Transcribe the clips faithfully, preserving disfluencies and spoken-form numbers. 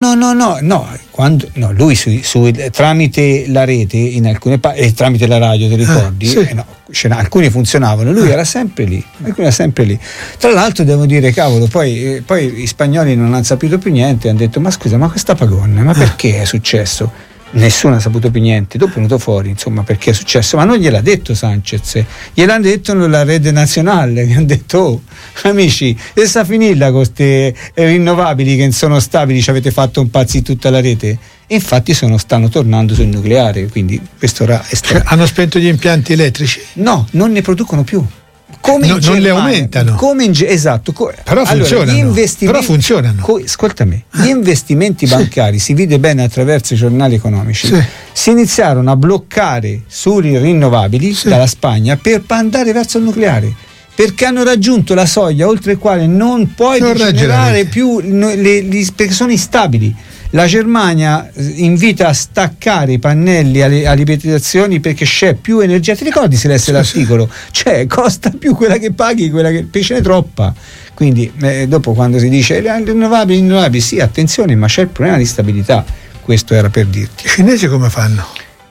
no, no, no, no, quando, no lui su, su, tramite la rete in alcune pa- e tramite la radio, ti ricordi? Ah, sì. eh, no, alcuni funzionavano, lui era sempre lì, alcuni era sempre lì. Tra l'altro devo dire, cavolo, poi, eh, poi gli spagnoli non hanno saputo più niente, hanno detto ma scusa, ma questa Pagone, ma perché è successo? Nessuno ha saputo più niente, dopo è venuto fuori insomma perché è successo, ma non gliel'ha detto Sanchez, gliel'hanno detto la rete nazionale, che hanno detto oh, amici, e sta finita con queste rinnovabili che non sono stabili, ci avete fatto un pazzi tutta la rete, e infatti sono, stanno tornando sul nucleare, quindi questo ora è stato... Cioè, hanno spento gli impianti elettrici? No, non ne producono più. Come no, in non Germania, le aumentano, come in, esatto, co- però, allora, funzionano, gli investimenti, però funzionano co- ascoltami, gli investimenti sì. bancari, si vede bene attraverso i giornali economici, sì. si iniziarono a bloccare sui rinnovabili sì. dalla Spagna per andare verso il nucleare, perché hanno raggiunto la soglia oltre il quale non puoi non generare più no, le, le, perché sono instabili. La Germania invita a staccare i pannelli alle alimentazioni perché c'è più energia. Ti ricordi se lessi sì, l'articolo? Sì. Cioè costa più quella che paghi, quella che ce n'è troppa. Quindi eh, dopo quando si dice rinnovabili, rinnovabili, sì, attenzione, ma c'è il problema di stabilità. Questo era per dirti. I cinesi come fanno?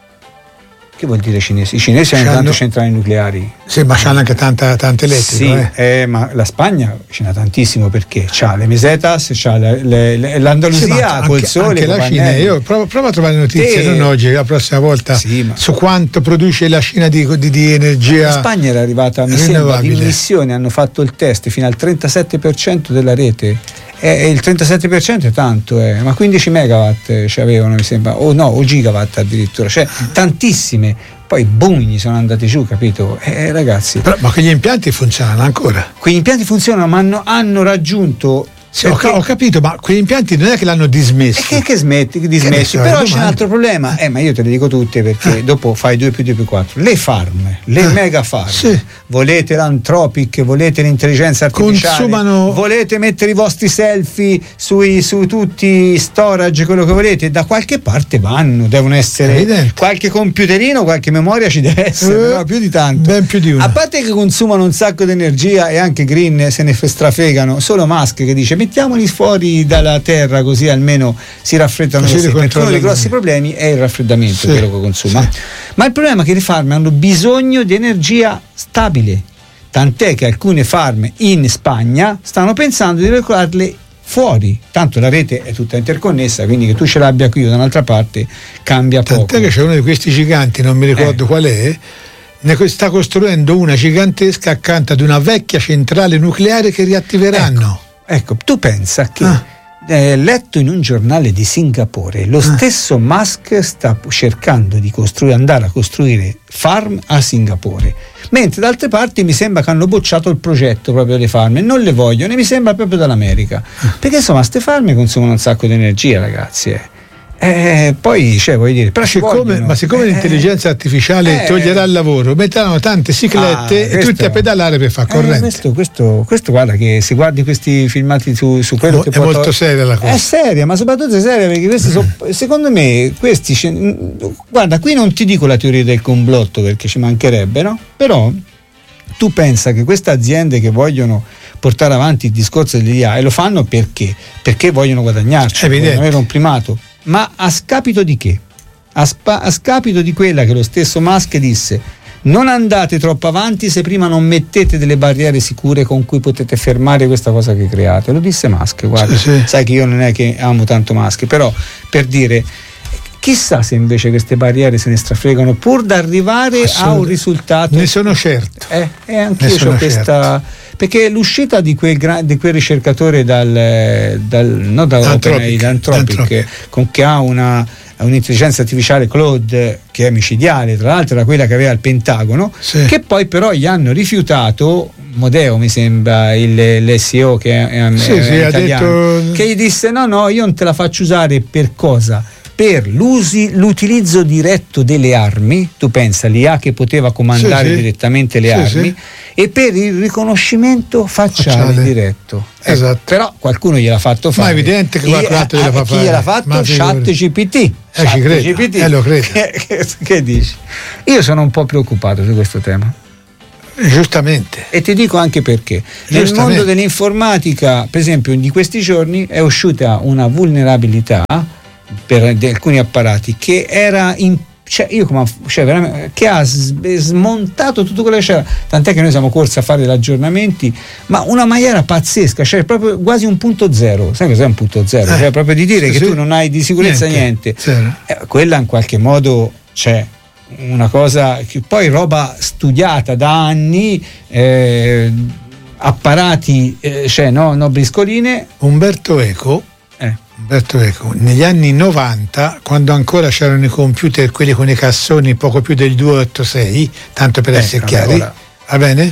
Che vuol dire cinesi? I cinesi hanno tante centrali nucleari. Sì, ma c'hanno anche tanta, tanta elettrica. Sì, eh. Eh, ma la Spagna ce n'ha tantissimo perché c'ha le mesetas, c'ha le, le, le, l'Andalusia sì, col anche, sole. Anche la Cina, io provo, provo a trovare notizie, Te... non oggi, la prossima volta, sì, ma... su quanto produce la Cina di, di, di energia. La Spagna era arrivata, mi sembra, di emissione, hanno fatto il test fino al trentasette per cento della rete. E il trentasette per cento è tanto, eh, ma quindici megawatt ci avevano, mi sembra, o no, o gigawatt addirittura, cioè tantissime. Poi boom, gli sono andati giù, capito? Eh, ragazzi. Però, ma quegli impianti funzionano ancora? Quegli impianti funzionano, ma hanno, hanno raggiunto. Sì, ho, ho capito, ma quegli impianti non è che l'hanno dismessi. E che, che smetti, che dismessi? Che però c'è un altro problema, eh, ma io te le dico tutte perché eh. dopo fai due più due più quattro. Le farm, le eh. mega farm, sì. volete l'anthropic, volete l'intelligenza artificiale, consumano... volete mettere i vostri selfie sui, su tutti i storage, quello che volete, da qualche parte vanno, devono essere Evidente. qualche computerino, qualche memoria ci deve essere, eh. no, più di tanto. Ben più di uno. A parte che consumano un sacco di energia e anche Green se ne strafregano, solo Musk che dice mettiamoli fuori dalla terra così almeno si raffreddano così, perché uno dei grossi problemi è il raffreddamento, sì, quello che consuma sì. Ma il problema è che le farm hanno bisogno di energia stabile, tant'è che alcune farm in Spagna stanno pensando di regolarle fuori, tanto la rete è tutta interconnessa, quindi che tu ce l'abbia qui o da un'altra parte cambia tant'è poco. Tant'è che c'è uno di questi giganti, non mi ricordo eh. qual è, ne sta costruendo una gigantesca accanto ad una vecchia centrale nucleare che riattiveranno. Ecco. Ecco, tu pensa che ah. eh, letto in un giornale di Singapore, lo ah. stesso Musk sta cercando di costruire, andare a costruire farm a Singapore, mentre da altre parti mi sembra che hanno bocciato il progetto proprio delle farm e non le vogliono, e mi sembra proprio dall'America, ah. perché insomma ste farm consumano un sacco di energia, ragazzi. Eh. Eh, poi cioè voglio dire, però siccome, ma siccome eh, l'intelligenza artificiale eh, toglierà il lavoro, metteranno tante ciclette ah, e tutti a pedalare per far corrente. Eh, questo, questo, questo guarda che se guardi questi filmati su, su quello Mo, che è molto to- seria la cosa. È seria, ma soprattutto è seria perché questi so, secondo me questi guarda, qui non ti dico la teoria del complotto perché ci mancherebbe, no? Però tu pensa che queste aziende che vogliono portare avanti il discorso dell'I A e lo fanno perché? Perché vogliono guadagnarci, vogliono avere un primato. Ma a scapito di che? A, spa- a scapito di quella che lo stesso Musk disse: non andate troppo avanti se prima non mettete delle barriere sicure con cui potete fermare questa cosa che create. Lo disse Musk, guarda, sì, sì. Sai che io non è che amo tanto Musk, però per dire, chissà se invece queste barriere se ne strafregano pur da arrivare a un risultato. Ne sono certo. Eh, e anche io ho questa certo. Perché l'uscita di quel, gra- di quel ricercatore dal, dal no da OpenAI, da Anthropic, con che ha una un'intelligenza artificiale Claude che è micidiale, tra l'altro era quella che aveva il Pentagono, sì. che poi però gli hanno rifiutato Modeo, mi sembra il, l'S E O che è, è, sì, è sì, italiano, ha detto... che gli disse no no io non te la faccio usare per cosa? Per l'usi, l'utilizzo diretto delle armi, tu pensa l'I A che poteva comandare sì, sì. direttamente le sì, armi sì. e per il riconoscimento facciale, facciale. diretto. Esatto. Eh, però qualcuno gliel'ha fatto fare. Ma è evidente che qualcun altro gliel'a fa fare. Chi gliel'ha fatto? ChatGPT. Eh, ci credo. Eh, lo credo. Che, che, che dici? Io sono un po' preoccupato su questo tema. Giustamente. E ti dico anche perché. Nel mondo dell'informatica, per esempio, di questi giorni è uscita una vulnerabilità per alcuni apparati che era in Cioè, io come, cioè, veramente, che ha smontato tutto quello che c'era, tant'è che noi siamo corsi a fare gli aggiornamenti, ma una maniera pazzesca, cioè proprio quasi un punto zero. Sai cos'è un punto zero? Eh, cioè proprio di dire sì, che sì. tu non hai di sicurezza niente, niente. Eh, quella in qualche modo c'è una cosa che poi roba studiata da anni, eh, apparati, eh, cioè no, no briscoline. Umberto Eco eh. Umberto Eco, negli anni novanta, quando ancora c'erano i computer, quelli con i cassoni poco più del duecentottantasei, tanto per eh, essere chiari, ora. va bene?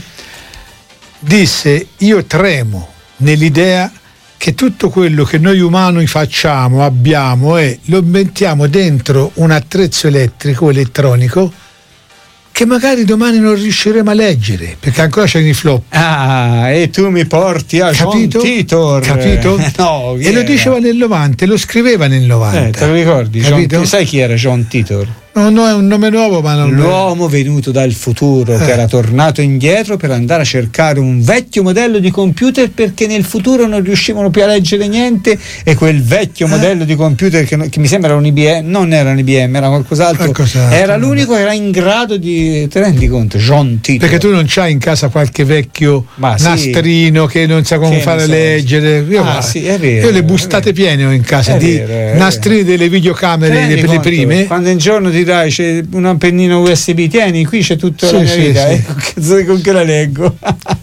Disse: io tremo nell'idea che tutto quello che noi umani facciamo, abbiamo e lo mettiamo dentro un attrezzo elettrico, elettronico, che magari domani non riusciremo a leggere perché ancora c'è i flop. Ah, e tu mi porti a capito? John Titor. Capito? No, e lo diceva nel novanta, e lo scriveva nel novanta. Eh, te lo ricordi? John, sai chi era John Titor? No, no, è un nome nuovo, ma non l'uomo venuto dal futuro eh. che era tornato indietro per andare a cercare un vecchio modello di computer perché nel futuro non riuscivano più a leggere niente, e quel vecchio eh. modello di computer che, che mi sembra era un I B M, non era un I B M, era qualcos'altro, qualcos'altro era l'unico che era in grado di, te rendi conto? John Titor. Perché tu non c'hai in casa qualche vecchio ma nastrino sì. che non sa come che fare so. leggere? Io, ah, sì, è vero, io le bustate piene ho in casa è di vero, nastrini vero. delle videocamere, le, le prime. Quando un giorno ti dai c'è una pennina U S B, tieni, qui c'è tutta sì, la mia sì, vita, sì. Eh, con che la leggo.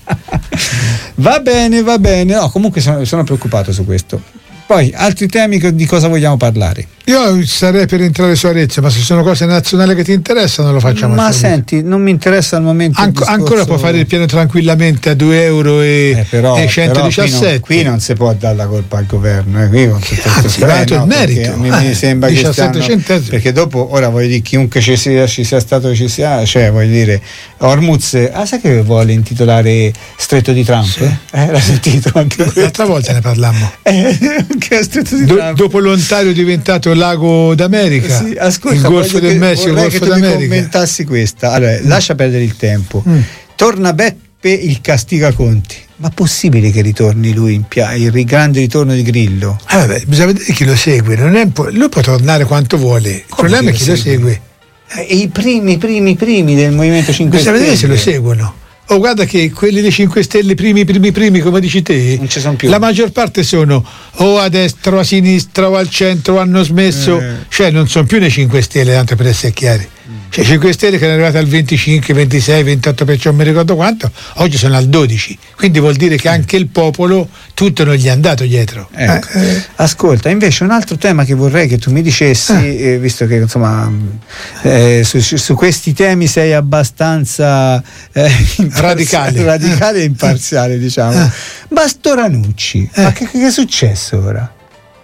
Va bene, va bene. No, comunque sono, sono preoccupato su questo. Poi altri temi, di cosa vogliamo parlare? Io sarei per entrare su Arezzo, ma se sono cose nazionali che ti interessano lo facciamo. Ma senti, non mi interessa al momento. Anc- discorso... Ancora può fare il piano tranquillamente a due euro e, eh, però, e centodiciassette. Però qui, non, qui non si può dare la colpa al governo, eh. Qui con tutto Anzi, va eh, no, il merito. Mi, eh, mi sembra che stanno, perché dopo, ora voglio dire, chiunque ci sia, ci sia stato, ci sia, cioè voglio dire, Hormuz, ah, sai che vuole intitolare Stretto di Trump? Sì. Eh, l'ha sentito anche l'altra volta ne parlammo. Eh, che Stretto di Do, Trump. Dopo l'Ontario è diventato lago d'America. Sì, ascolta, il Golfo del Messico, il Golfo che tu d'America. mi commentassi questa. Allora, mm. lascia perdere il tempo. Mm. Torna Beppe il Castigaconti. Ma possibile che ritorni lui in pia- il grande ritorno di Grillo? Ah, vabbè, bisogna vedere chi lo segue. Non è po- lui può tornare quanto vuole. Il Come problema è chi lo segue. Eh, I primi, primi, primi del Movimento cinque Stelle. Bisogna vedere se lo seguono. Oh, guarda che quelli dei cinque Stelle, primi, primi, primi, come dici te, non ci sono più. La maggior parte sono o a destra o a sinistra o al centro, hanno smesso, eh. cioè non sono più nei cinque Stelle, tanto per essere chiari. Mm. Cioè cinque Stelle che erano arrivati al venticinque, ventisei, ventotto per cento, non mi ricordo quanto, oggi sono al dodici, quindi vuol dire che anche il popolo tutto non gli è andato dietro. Ecco. Eh, eh. Ascolta, invece un altro tema che vorrei che tu mi dicessi, eh. Eh, visto che insomma eh, su, su questi temi sei abbastanza eh, radicale radicale e imparziale, diciamo. Eh. Basto Ranucci, eh. ma che, che è successo ora?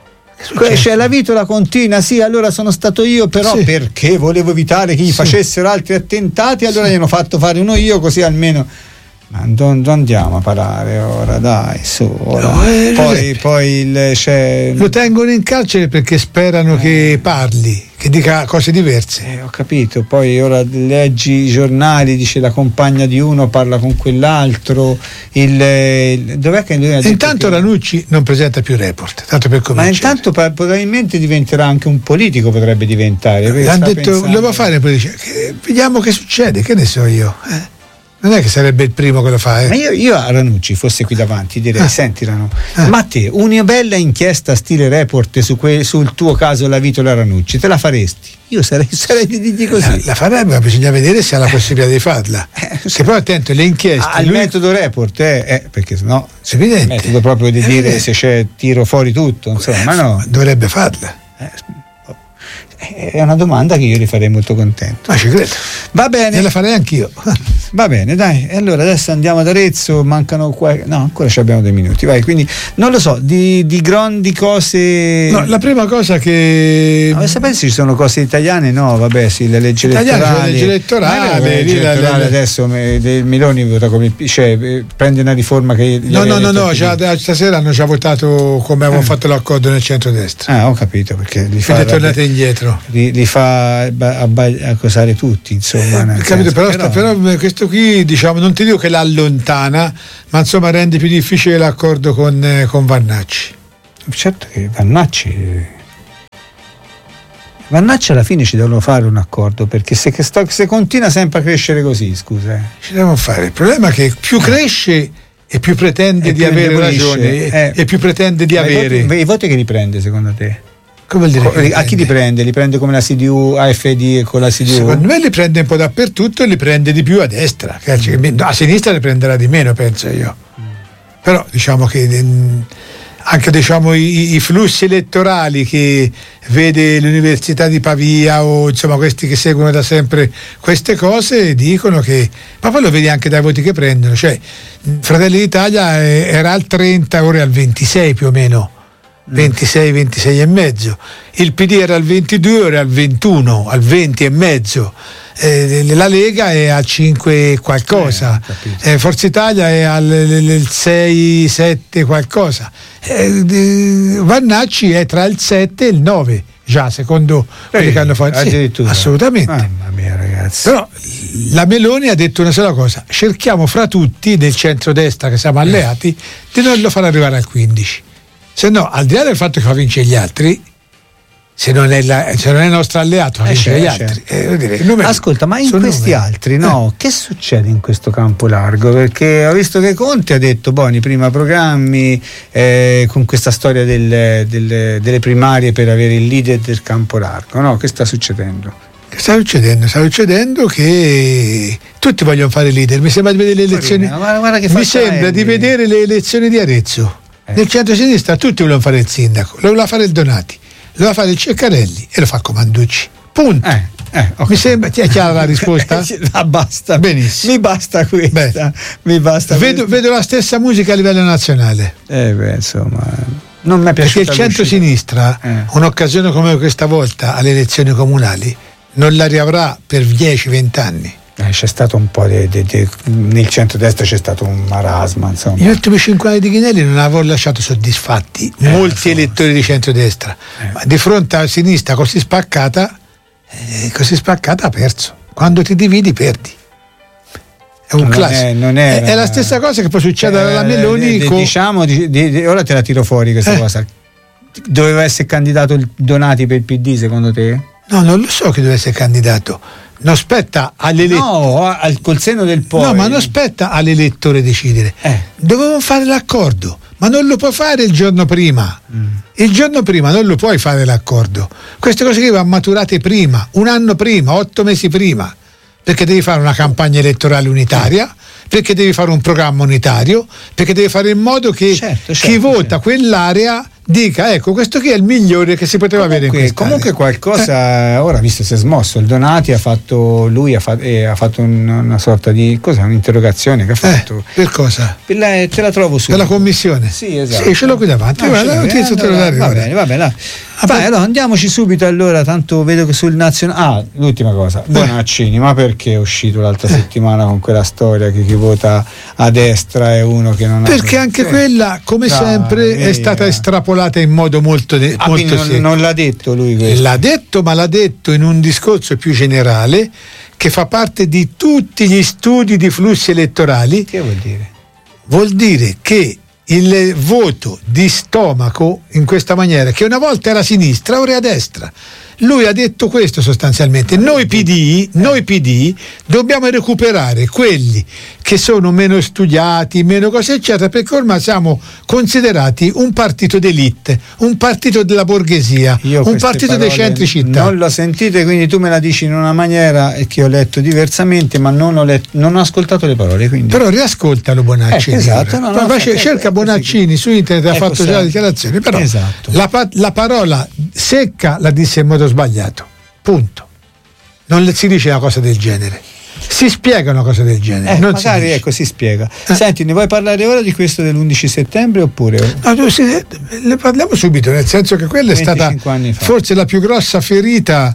C'è la vitola continua, sì, allora sono stato io, però sì. perché volevo evitare che gli sì. facessero altri attentati, allora sì. gli hanno fatto fare uno io, così almeno. Ma non, non andiamo a parare ora, dai, su. Ora. No, eh, poi, poi il, c'è... lo tengono in carcere perché sperano eh. che parli, che dica cose diverse. Eh, ho capito, poi ora leggi i giornali, dice la compagna di uno parla con quell'altro. Il, il, dov'è che lui ha detto intanto che... Ranucci non presenta più report, tanto per cominciare. Ma intanto probabilmente diventerà anche un politico, potrebbe diventare. Hanno detto, pensando... lo va a fare, poi dice, che, vediamo che succede, che ne so io. Eh? Non è che sarebbe il primo che lo fa, eh? Ma io, io a Ranucci fosse qui davanti direi, eh. senti Ranu, eh. ma te una bella inchiesta stile report su que, sul tuo caso la vitola Ranucci, te la faresti? Io sarei, sarei di dirgli così. La, la farebbe, ma bisogna vedere se ha la possibilità di farla. Eh, che poi attento, le inchieste. Ah, il lui... metodo report, eh, eh perché sennò è evidente. Il metodo proprio di è dire evidente. Se c'è tiro fuori tutto, insomma, eh, ma no. Dovrebbe farla. Eh, è una domanda che io gli farei molto contento. Ma ci credo. Va bene. E la farei anch'io. Va bene, dai. E allora adesso andiamo ad Arezzo, mancano qua. No, ancora ci abbiamo dei minuti. Vai, quindi non lo so, di, di grandi cose. No, la prima cosa che. Ma sapete se ci sono cose italiane? No, vabbè, sì, le leggi Italiane, elettorali. Le leggi elettorali, le leggi elettorali adesso Meloni vota come cioè prende una riforma che. No, no, no, no, già, stasera hanno già votato come avevamo eh. fatto l'accordo nel centrodestra. Ah, ho capito perché li fa. Quindi è tornata indietro. dietro. Li, li fa accusare tutti, insomma. Eh, capito, però, però... però questo qui, diciamo, non ti dico che l'allontana, ma insomma rende più difficile l'accordo con, eh, con Vannacci. Certo che Vannacci Vannacci alla fine ci devono fare un accordo, perché se, sto, se continua sempre a crescere così, scusa, eh. ci devono fare. Il problema è che più cresce e più pretende e di più avere ragione eh. e più pretende di Ma avere i voti, i voti che li prende secondo te? Come dire, Co- a chi li prende? Li prende come la C D U, A F D e con la C D U? Secondo me li prende un po' dappertutto e li prende di più a destra, a sinistra li prenderà di meno, penso io. Mm. Però diciamo che anche diciamo i, i flussi elettorali che vede l'Università di Pavia o insomma questi che seguono da sempre queste cose dicono che, ma poi lo vedi anche dai voti che prendono, cioè Fratelli d'Italia era al trenta, ora è al ventisei più o meno, ventisei ventisei e mezzo, il P D era al ventidue, ora è al ventuno, al venti e mezzo. Eh, la Lega è a cinque qualcosa, eh, eh, Forza Italia è al sei sette qualcosa, eh, Vannacci è tra il sette e il nove già secondo quelli che hanno fatto, sì, assolutamente. Mamma mia, ragazzi. Però la Meloni ha detto una sola cosa: cerchiamo fra tutti del centrodestra che siamo alleati di non lo far arrivare al quindici, se no, al di là del fatto che fa vincere gli altri, se non è, la, se non è il nostro alleato, eh, c'è, gli c'è. altri. Eh, dire, Ascolta, ma in questi numeri. altri, no? Eh. Che succede in questo campo largo? Perché ho visto che Conte ha detto, Boni, prima programmi eh, con questa storia del, del, delle primarie per avere il leader del campo largo, no? Che sta succedendo? Che sta succedendo? Sta succedendo che tutti vogliono fare leader. Mi sembra di vedere le elezioni. Guarda, guarda che mi sembra è, di vedere le elezioni di Arezzo. Eh. Nel centro-sinistra tutti vogliono fare il sindaco, lo voleva fare il Donati, lo va a fare il Ceccarelli e lo fa Comanducci. Punto. Eh, eh, okay. Mi sembra, ti è chiara la risposta? Ah, basta. Benissimo. Mi basta questa. Mi basta vedo, vedo la stessa musica a livello nazionale. Eh beh, insomma, non mi è piaciuta. Perché il centro-sinistra, eh. un'occasione come questa volta alle elezioni comunali, non la riavrà per dieci venti anni. Eh, c'è stato un po' di, di, di, nel centrodestra c'è stato un marasma, insomma. Gli ultimi cinque anni di Ghinelli non avevo lasciato soddisfatti eh, molti elettori di centrodestra, eh. ma di fronte alla sinistra così spaccata, eh, così spaccata ha perso. Quando ti dividi perdi. È un non classico. È, non è, è la stessa cosa che poi succede alla Meloni. Eh, con... Diciamo, di, di, ora te la tiro fuori questa eh. cosa. Doveva essere candidato il Donati per il P D, secondo te? No, non lo so che doveva essere candidato. Non spetta all'elettore. No, al, col senno del poi. No, ma non spetta all'elettore decidere. Eh. Dovevano fare l'accordo, ma non lo puoi fare il giorno prima. Mm. Il giorno prima non lo puoi fare l'accordo. Queste cose che vanno maturate prima, un anno prima, otto mesi prima, perché devi fare una campagna elettorale unitaria, perché devi fare un programma unitario, perché devi fare in modo che certo, certo, chi vota certo. quell'area dica, ecco, questo qui è il migliore che si poteva comunque, avere in quest'area. Comunque qualcosa, eh. ora visto si è smosso, il Donati ha fatto, lui ha fatto, eh, ha fatto un, una sorta di, cos'è, un'interrogazione che ha fatto. Eh, per cosa? Per la, te la trovo su. Per la commissione? Sì, esatto. Sì, ce l'ho qui davanti, no, guarda, non ti so te lo dare. Va bene, va bene. Vai, allora andiamoci subito, allora, tanto vedo che sul nazionale. Ah, l'ultima cosa, Bonaccini, eh. ma perché è uscito l'altra eh. settimana con quella storia che chi vota a destra è uno che non ha. Perché anche eh. quella, come ah, sempre, via. è stata estrapolata in modo molto, de- ah, molto non, non l'ha detto lui questo. L'ha detto, ma l'ha detto in un discorso più generale che fa parte di tutti gli studi di flussi elettorali. Che vuol dire? Vuol dire che il voto di stomaco in questa maniera, che una volta era a sinistra, ora è a destra. Lui ha detto questo sostanzialmente. Noi P D, noi P D dobbiamo recuperare quelli che sono meno studiati, meno cose eccetera, perché ormai siamo considerati un partito d'élite, un partito della borghesia, Io un partito dei centri città. Non lo sentite, quindi tu me la dici in una maniera che ho letto diversamente, ma non ho, letto, non ho ascoltato le parole. Quindi. Però riascoltalo Bonaccini. Eh, esatto, no, no, no, c- cerca Bonaccini su internet, ha fatto già la dichiarazione, però esatto. la, pa- la parola secca la disse in modo sbagliato, punto. Non si dice una cosa del genere, si spiega una cosa del genere, eh, non magari si ecco si spiega. eh. Senti, ne vuoi parlare ora di questo dell'undici settembre oppure? No, si, ne parliamo subito, nel senso che quella è stata forse la più grossa ferita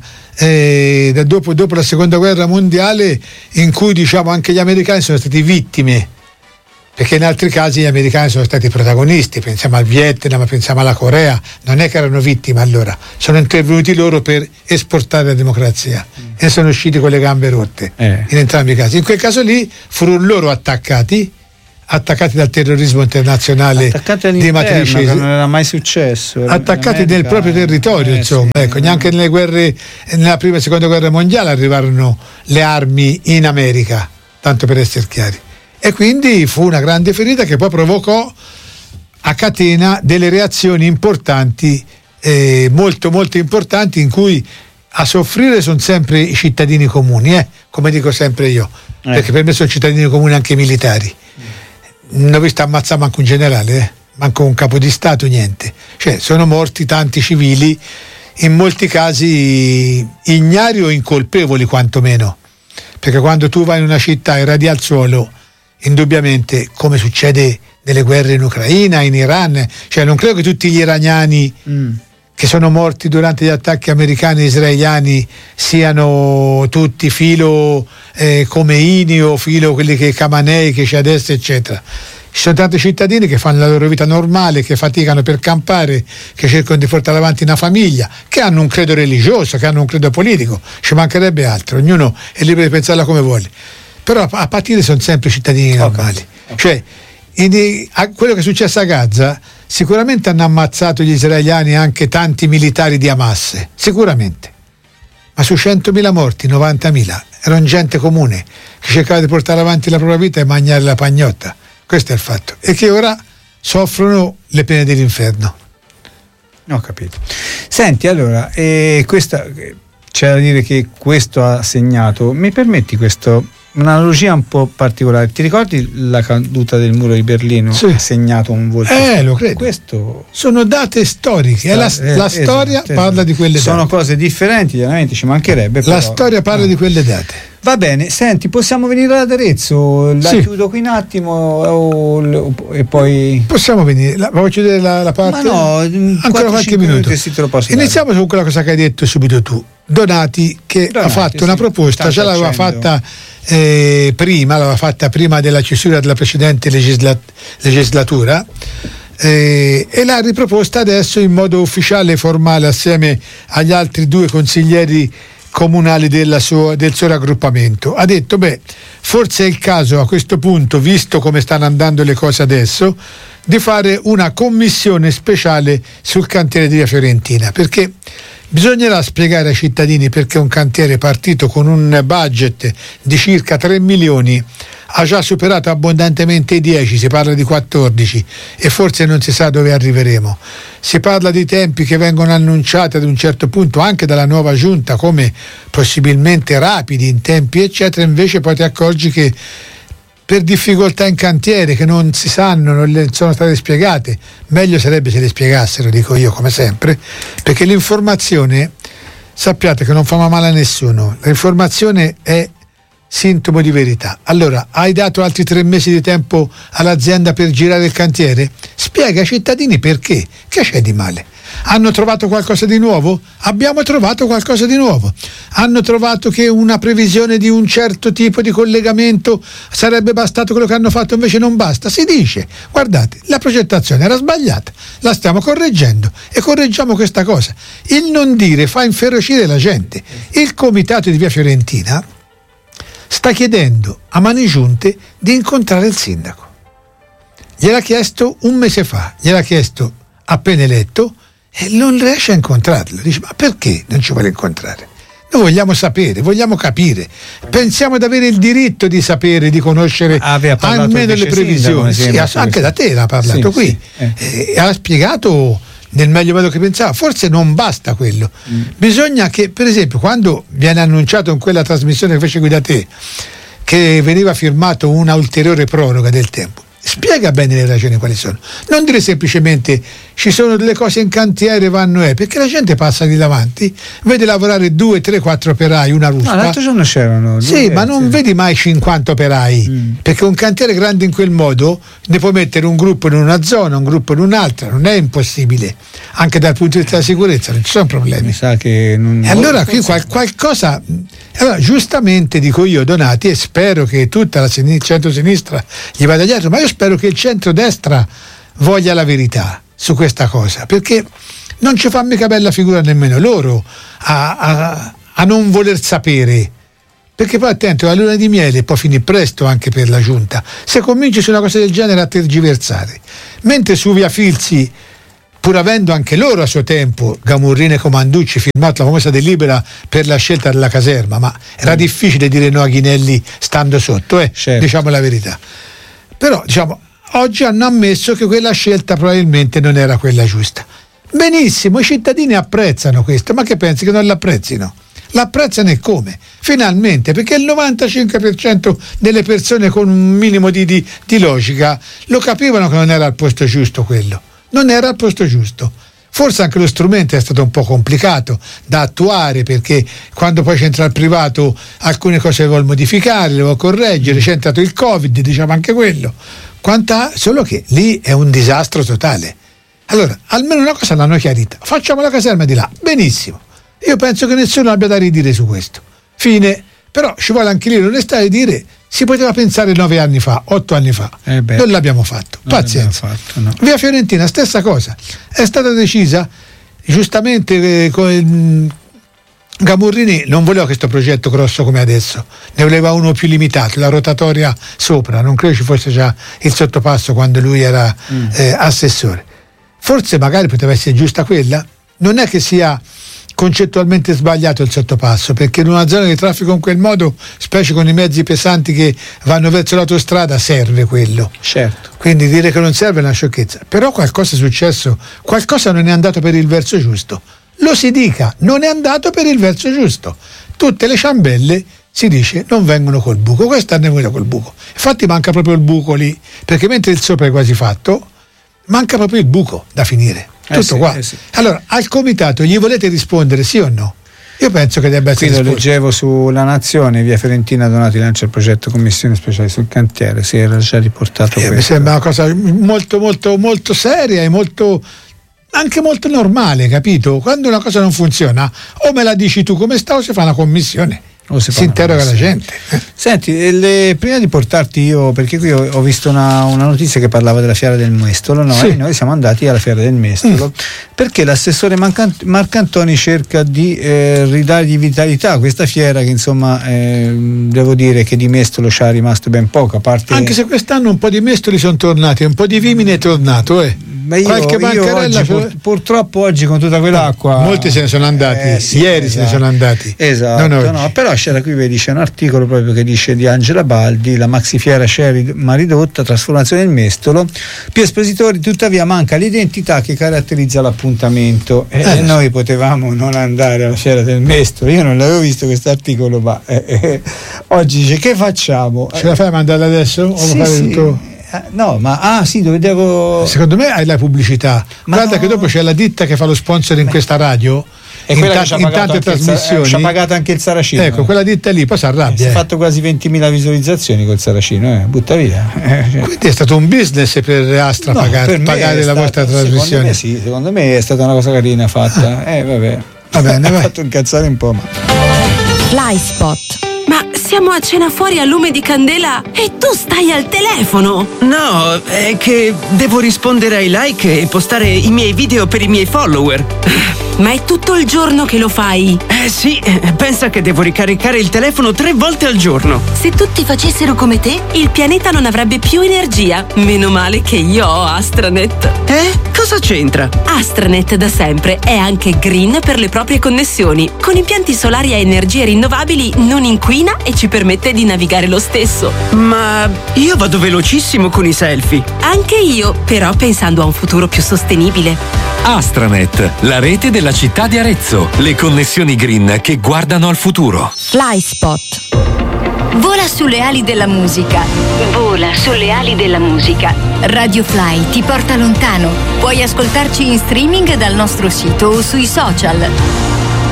eh, da dopo, dopo la seconda guerra mondiale, in cui diciamo anche gli americani sono stati vittime perché in altri casi gli americani sono stati protagonisti, pensiamo al Vietnam, pensiamo alla Corea, non è che erano vittime allora, sono intervenuti loro per esportare la democrazia mm. e sono usciti con le gambe rotte eh. in entrambi i casi. In quel caso lì furono loro attaccati, attaccati dal terrorismo internazionale di matrice, che non era mai successo, attaccati America, nel proprio territorio, eh, insomma, sì, ecco, neanche nelle guerre, nella prima e seconda guerra mondiale arrivarono le armi in America, tanto per essere chiari. E quindi fu una grande ferita che poi provocò a catena delle reazioni importanti, eh, molto molto importanti, in cui a soffrire sono sempre i cittadini comuni, eh, come dico sempre io, eh. perché per me sono cittadini comuni anche i militari. Non ho visto ammazzare manco un generale, eh, manco un capo di Stato, niente. Cioè sono morti tanti civili, in molti casi ignari o incolpevoli quantomeno, perché quando tu vai in una città e radi al suolo, indubbiamente, come succede nelle guerre in Ucraina, in Iran, cioè non credo che tutti gli iraniani mm. che sono morti durante gli attacchi americani e israeliani siano tutti filo eh, Khomeini o filo quelli che Khamenei che c'è adesso, eccetera. Ci sono tanti cittadini che fanno la loro vita normale, che faticano per campare, che cercano di portare avanti una famiglia, che hanno un credo religioso, che hanno un credo politico, ci mancherebbe altro, ognuno è libero di pensarla come vuole. Però a partire sono sempre cittadini normali. Okay. Cioè, in, a, quello che è successo a Gaza, sicuramente hanno ammazzato gli israeliani anche tanti militari di Hamas, sicuramente. Ma su centomila morti, novantamila erano gente comune che cercava di portare avanti la propria vita e mangiare la pagnotta. Questo è il fatto. E che ora soffrono le pene dell'inferno. Ho capito. Senti, allora, eh, questa, c'è da dire che questo ha segnato, mi permetti questo, un'analogia un po' particolare. Ti ricordi la caduta del muro di Berlino? Sì. Ha segnato un volto. Eh, lo credo. Questo sono date storiche. Sta, la, eh, la esatto, storia esatto. parla di quelle date. Sono cose differenti, chiaramente ci mancherebbe. La però, storia parla eh. di quelle date. Va bene, senti, possiamo venire ad Arezzo? La sì. chiudo qui un attimo o, o, e poi. Possiamo venire. La, faccio vedere la, la parte? Ma no, ancora qualche minuto. Iniziamo dare. con quella cosa che hai detto subito tu. Donati, che Donati, ha fatto sì, una proposta, già l'aveva fatta eh, prima, l'aveva fatta prima della chiusura della precedente legisla- legislatura. Eh, e l'ha riproposta adesso in modo ufficiale e formale assieme agli altri due consiglieri comunali della sua, del suo raggruppamento. Ha detto, beh, forse è il caso a questo punto, visto come stanno andando le cose adesso, di fare una commissione speciale sul cantiere di Via Fiorentina, perché bisognerà spiegare ai cittadini perché un cantiere partito con un budget di circa tre milioni ha già superato abbondantemente i dieci, si parla di quattordici e forse non si sa dove arriveremo. Si parla di tempi che vengono annunciati ad un certo punto anche dalla nuova giunta come possibilmente rapidi in tempi eccetera, invece poi ti accorgi che per difficoltà in cantiere che non si sanno, non le sono state spiegate, meglio sarebbe se le spiegassero, dico io come sempre, perché l'informazione, sappiate che non fa male a nessuno, l'informazione è sintomo di verità. Allora, hai dato altri tre mesi di tempo all'azienda per girare il cantiere? Spiega ai cittadini perché, che c'è di male? Hanno trovato qualcosa di nuovo? Abbiamo trovato qualcosa di nuovo. Hanno trovato che una previsione di un certo tipo di collegamento sarebbe bastato, quello che hanno fatto invece non basta. Si dice, guardate, la progettazione era sbagliata, la stiamo correggendo e correggiamo questa cosa. Il non dire fa inferocire la gente. Il comitato di Via Fiorentina sta chiedendo a mani giunte di incontrare il sindaco. Gliel'ha chiesto un mese fa, gliel'ha chiesto appena eletto e non riesce a incontrarlo. Dice, ma perché non ci vuole incontrare? Noi vogliamo sapere, vogliamo capire, pensiamo di avere il diritto di sapere, di conoscere almeno le previsioni. Sì, anche da te l'ha parlato sì, qui sì, eh. E ha spiegato nel meglio modo che pensava. Forse non basta quello, mm. bisogna che, per esempio, quando viene annunciato in quella trasmissione che fece qui da te che veniva firmato una ulteriore proroga del tempo, spiega bene le ragioni quali sono, non dire semplicemente ci sono delle cose in cantiere, vanno eh, perché la gente passa lì davanti, vede lavorare due, tre, quattro operai, una ruspa. No, l'altro giorno c'erano sì, ma non vedi mai cinquanta operai, mm. perché un cantiere grande in quel modo ne puoi mettere un gruppo in una zona, un gruppo in un'altra, non è impossibile, anche dal punto di vista della sicurezza non ci sono problemi. Mi sa che non... E allora qui qual- qualcosa Allora, giustamente dico io, Donati, e spero che tutta la sin- centro-sinistra gli vada dietro, ma io spero che il centro-destra voglia la verità su questa cosa, perché non ci fa mica bella figura nemmeno loro a, a, a non voler sapere, perché poi attento, la luna di miele può finire presto anche per la giunta se cominci su una cosa del genere a tergiversare, mentre su Via Filzi, pur avendo anche loro a suo tempo Gamurrini e Comanducci firmato la famosa delibera per la scelta della caserma, ma era mm. difficile dire no a Ghinelli stando sotto, eh? Certo. Diciamo la verità, però diciamo oggi hanno ammesso che quella scelta probabilmente non era quella giusta. Benissimo, i cittadini apprezzano questo, ma che pensi che non l'apprezzino? L'apprezzano e come? Finalmente, perché il novantacinque per cento delle persone con un minimo di, di, di logica lo capivano che non era al posto giusto quello, non era al posto giusto. Forse anche lo strumento è stato un po' complicato da attuare, perché quando poi c'entra il privato alcune cose le vuol modificare, le vuol correggere, c'è entrato il Covid, diciamo anche quello. Quanta, solo che lì è un disastro totale. Allora, almeno una cosa l'hanno chiarita, facciamo la caserma di là, benissimo, io penso che nessuno abbia da ridire su questo, fine. Però ci vuole anche lì l'onestà di dire si poteva pensare nove anni fa, otto anni fa, eh beh, non l'abbiamo fatto, non pazienza l'abbiamo fatto, no. Via Fiorentina stessa cosa, è stata decisa giustamente eh, con, Gamurrini non voleva questo progetto grosso come adesso, ne voleva uno più limitato, la rotatoria sopra, non credo ci fosse già il sottopasso quando lui era mm. eh, assessore. Forse magari poteva essere giusta quella, non è che sia concettualmente sbagliato il sottopasso, perché in una zona di traffico in quel modo, specie con i mezzi pesanti che vanno verso l'autostrada, serve quello. Certo. Quindi dire che non serve è una sciocchezza, però qualcosa è successo, qualcosa non è andato per il verso giusto, lo si dica, non è andato per il verso giusto, tutte le ciambelle si dice non vengono col buco, questa ne vuole col buco, infatti manca proprio il buco lì, perché mentre il sopra è quasi fatto manca proprio il buco da finire, tutto eh sì, qua. Eh sì. Allora, al comitato gli volete rispondere sì o no? Io penso che debba essere risposto. Lo leggevo sulla Nazione, Via Fiorentina Donati lancia il progetto commissione speciale sul cantiere, si era già riportato eh, questo. Mi sembra una cosa molto molto molto seria e molto anche molto normale, capito? Quando una cosa non funziona o me la dici tu come sta o si fa una commissione. O si, si interroga la gente. Senti, le, prima di portarti io, perché qui ho, ho visto una, una notizia che parlava della Fiera del Mestolo, no? Sì. E noi siamo andati alla Fiera del Mestolo mm. perché l'assessore Marcantoni cerca di eh, ridargli vitalità a questa fiera che insomma eh, devo dire che di Mestolo ci è rimasto ben poco, a parte... anche se quest'anno un po' di mestoli sono tornati, un po' di Vimini è tornato, eh. Ma io, qualche io oggi, pur, purtroppo oggi con tutta quell'acqua molti se ne sono andati, eh, sì, ieri esatto. se ne sono andati, esatto, no, no, però c'era qui, vedi, c'è un articolo proprio che dice di Angela Baldi, la maxi fiera Sherry ridotta, trasformazione del Mestolo, più espositori, tuttavia manca l'identità che caratterizza l'appuntamento e eh, noi potevamo non andare alla Fiera del Mestolo, io non l'avevo visto questo articolo, ma eh, eh, oggi dice che facciamo? Ce la fai a mandare adesso? O sì, fare sì. tutto? No, ma ah sì, dove devo. Secondo me hai la pubblicità. Ma guarda no. che dopo c'è la ditta che fa lo sponsor in questa radio. E in, quella ta- in tante trasmissioni. Ci ha pagato anche il Saracino. Ecco, quella ditta lì, poi si arrabbia. Si è eh. fatto quasi ventimila visualizzazioni col Saracino, eh. butta via. Quindi è stato un business per Astra no, pagare, per pagare la stato, vostra trasmissione. Secondo me sì, secondo me è stata una cosa carina fatta. Eh, vabbè. Va bene, ha fatto incazzare un po', ma. Fly Spot. Ma siamo a cena fuori a lume di candela e tu stai al telefono! No, è che devo rispondere ai like e postare i miei video per i miei follower. Ma è tutto il giorno che lo fai? Eh sì, pensa che devo ricaricare il telefono tre volte al giorno. Se tutti facessero come te, il pianeta non avrebbe più energia. Meno male che io ho Astranet. Eh? Cosa c'entra? Astranet da sempre è anche green per le proprie connessioni. Con impianti solari a energie rinnovabili non inquina e ci permette di navigare lo stesso. Ma io vado velocissimo con i selfie. Anche io, però pensando a un futuro più sostenibile. Astranet, la rete della città di Arezzo. Le connessioni green che guardano al futuro. Fly Spot. Vola sulle ali della musica. Vola sulle ali della musica. Radio Fly ti porta lontano. Puoi ascoltarci in streaming dal nostro sito o sui social.